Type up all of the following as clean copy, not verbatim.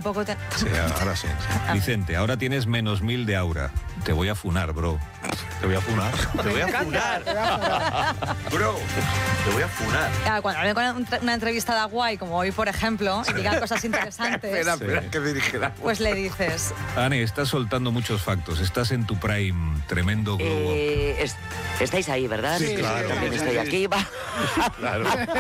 tampoco te... Sí, ahora sí. Vicente, ahora tienes menos 1000 de aura. Te voy a funar, bro. Te voy a funar. Te voy a funar. Bro, te voy a funar. Claro, cuando hable con una entrevistada guay, como hoy, por ejemplo, y digan cosas interesantes, Espera, que dirigirá. pues le dices... Ane, estás soltando muchos factos. Estás en tu prime. Tremendo globo. Estáis ahí, ¿verdad? Sí, claro. También estoy aquí. Va. Claro.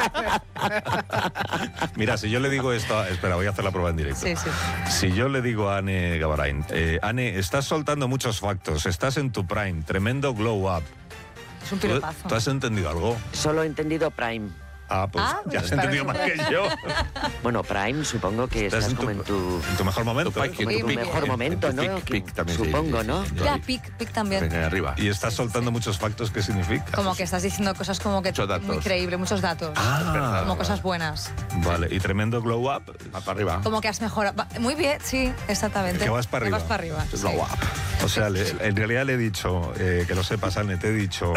Mira, si yo le digo esto... Espera, voy a hacer la prueba en directo. Sí, sí. Si yo le digo a Ane Gabarain, Ane, estás soltando muchos factos. Estás en tu prime. Tremendo glow up. Es un piropazo. ¿Tú has entendido algo? Solo he entendido Prime. Ah, pues ya has entendido más que yo. Bueno, Prime, supongo que estás como en tu mejor momento. como en tu mejor momento, ¿no? Pic también. Supongo, ¿no? Ya, pic también. En arriba. Y estás soltando muchos factos, ¿qué significa? Como que estás diciendo cosas como que Muchos datos. muy creíble, muchos datos. Como cosas buenas. Vale, y tremendo glow up. Va para arriba. Como que has mejorado. Muy bien, sí, exactamente. Que vas para arriba. Que vas para arriba. Sí. Glow up. O sea, en realidad le he dicho, que lo sepas, Ane, te he dicho,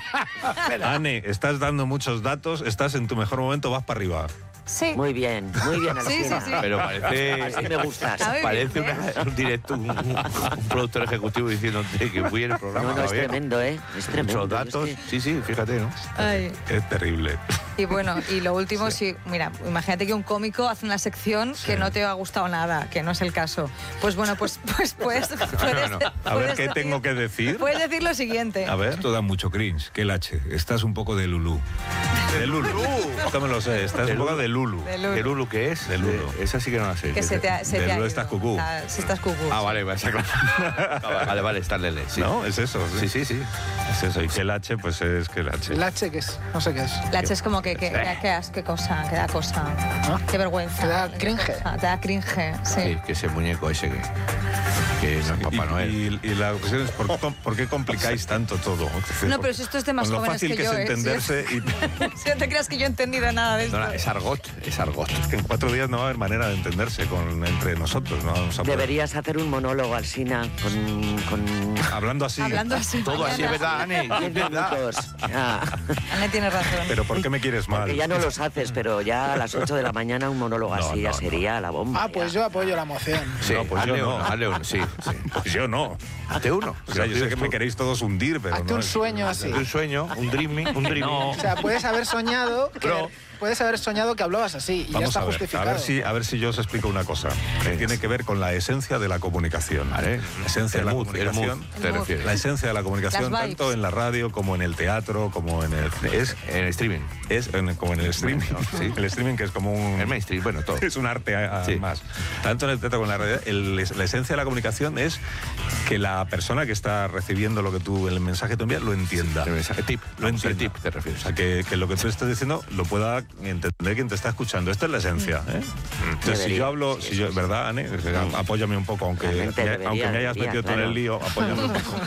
Ane, estás dando muchos datos, estás en tu mejor momento, vas para arriba. Sí. Muy bien, Alsina. Sí. Pero parece... Así me gustas. Está muy Parece bien, un directo, un productor ejecutivo diciéndote que fui en el programa. No, es bien. tremendo, ¿eh? Es tremendo. Muchos datos. Es Sí, fíjate, ¿no? Ay. Es terrible. Y bueno, y lo último, sí, mira, imagínate que un cómico hace una sección que no te ha gustado nada, que no es el caso. Pues bueno, pues puedes A ver, ¿qué tengo que decir? Puedes decir lo siguiente. A ver, esto da mucho cringe. Que el H, estás un poco de Lulú. De Lulu. Esto me lo sé, estás un poco de Lulu. De Lulu. ¿El Lulu qué es? De Lulu. Esa sí que no la sé. Que se te ha de Lulu ido. estás cucú. Si estás cucú. Ah, vale, está claro. Vale, está lele. Sí. ¿No? Es eso. Sí. Es eso. Y que el H, pues es que el H. ¿El H qué es? No sé qué es. La H es como que qué cosa, que da cosa. ¿No? Qué vergüenza. Que da cringe. Te da cringe, sí. Sí, que ese muñeco ese que no es Papá Noel. Y la cuestión es, ¿por qué complicáis tanto todo? No, pero si esto es de más con lo jóvenes fácil que yo, es entenderse ¿sí? y Si no te creas que yo he entendido nada de esto. No, es argot. que en 4 días no va a haber manera de entenderse entre nosotros. No vamos a poder. Deberías hacer un monólogo, Alsina, con Hablando así. Hablando así. Todo así, es verdad, Ane. 10 minutos. Ah, Ana tiene razón. Pero ¿por qué me quieres mal? que ya no los haces, pero ya a las 8 de la mañana un monólogo así ya sería la bomba. Ah, pues ya. yo apoyo la moción. Sí, No, pues hazle yo uno, no. hazle uno, sí. Pues yo no. Hazte uno. O sea, yo sé que me queréis todos hundir, pero Hazte no un es- sueño así. Un sueño, un dreaming. O sea, puedes haber soñado que hablabas así y ya Vamos está a ver, justificado. a ver si yo os explico una cosa que tiene que ver con la esencia de la comunicación. Vale. La esencia de la comunicación. te mood. refieres. La esencia de la comunicación, Las vibes. tanto en la radio como en el teatro, como en el... En el streaming. Como en el streaming. Sí. El streaming, que es como un... El mainstream, bueno, todo. Es un arte Sí. más. Tanto en el teatro como en la radio. La esencia de la comunicación es que la persona que está recibiendo el mensaje que tú envías, lo entienda. El mensaje tip. Lo entienda. El tip, te refieres. O sea, que lo que tú estás diciendo lo pueda entender quien te está escuchando. Esta es la esencia. Entonces, si yo hablo, ¿verdad, Ane? Apóyame un poco, aunque me hayas metido tú en el lío, apóyame un poco.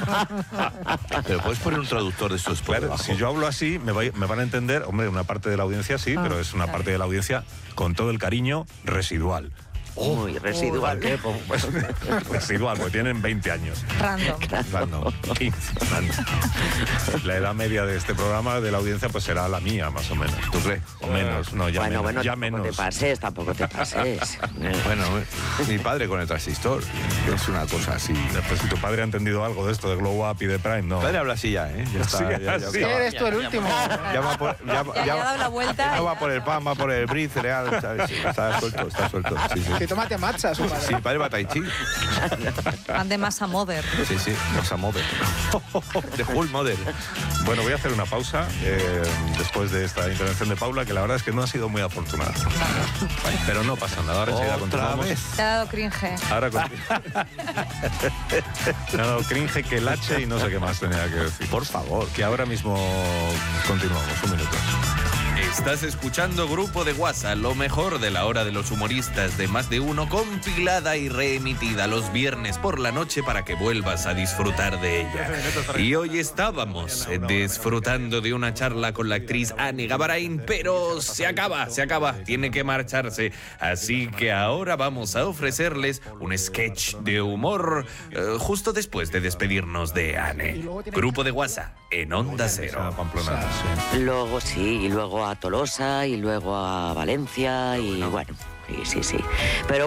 Pero puedes poner un traductor de estos por Claro, debajo. si yo hablo así, me van a entender, hombre, una parte de la audiencia sí, pero es una parte de la audiencia con todo el cariño residual. Muy residual. Pues, residual, porque tienen 20 años. Random. 15. La edad media de este programa, de la audiencia, pues será la mía, más o menos. ¿Tú crees? O menos, no, ya Bueno, menos. Ya tampoco menos. tampoco te pases. Bueno, mi padre con el transistor. Es una cosa así. Pues si tu padre ha entendido algo de esto de Glow Up y de Prime, no. Mi padre habla así ya, ¿eh? Ya está. Sí, ya así. Eres tú el último. Ya va por, Ya ha dado la vuelta. No va por el pan, va por el brie, cereal, ¿sabes? Sí, está suelto. Sí, sí. Que tómate matcha, su padre. Sí, mi padre va a Tai Chi. Van de masa mother. Sí, Rosa Mother. De Hull Mother. Bueno, voy a hacer una pausa después de esta intervención de Paula, que la verdad es que no ha sido muy afortunada. Pero no pasa nada, ahora enseguida Otra continuamos. vez. Te ha dado cringe. Ahora me ha dado cringe que el H y no sé qué más tenía que decir. Por favor. Que ahora mismo continuamos, un minuto. Estás escuchando Grupo de WhatsApp, lo mejor de la hora de los humoristas de Más de Uno, compilada y reemitida los viernes por la noche para que vuelvas a disfrutar de ella. Y hoy estábamos disfrutando de una charla con la actriz Ane Gabarain, pero se acaba, tiene que marcharse. Así que ahora vamos a ofrecerles un sketch de humor justo después de despedirnos de Ane. Grupo de WhatsApp en Onda Cero. Pamplona, sí. Luego sí, y luego a Tolosa, y luego a Valencia, y bueno, sí. Pero